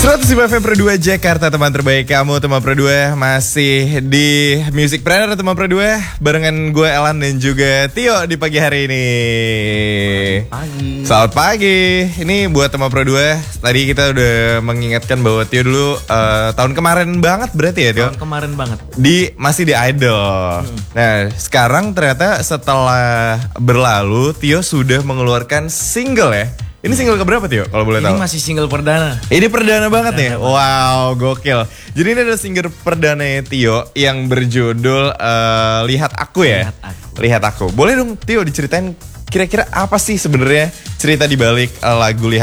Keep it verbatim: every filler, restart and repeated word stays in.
seratus lima F M Pro dua Jakarta, teman terbaik kamu, teman Pro dua masih di Musicpreneur, teman Pro dua barengan gue Elan dan juga Tio di pagi hari ini. Pagi. Selamat pagi. Ini buat teman Pro dua. Tadi kita udah mengingatkan bahwa Tio dulu uh, tahun kemarin banget berarti ya Tio? Tahun kemarin banget. Di masih di Idol. Hmm. Nah, sekarang ternyata setelah berlalu Tio sudah mengeluarkan single ya. Ini single keberapa Tio kalau boleh ini tahu? Ini masih single perdana. Ini perdana banget nih. Perdana Wow, gokil. Jadi ini ada single perdana Tio yang berjudul uh, Lihat Aku ya. Lihat Aku. Lihat Aku. Boleh dong Tio diceritain kira-kira apa sih sebenarnya cerita di balik uh, lagu Lihat